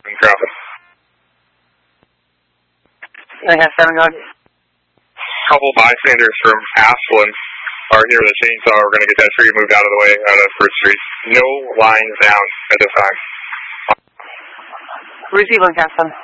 and traffic. Lancaster 7, go ahead. Couple bystanders from Ashland are here with a chainsaw. We're going to get that tree moved out of the way, out of First Street. No lying down at this time. Receive Lancaster 7.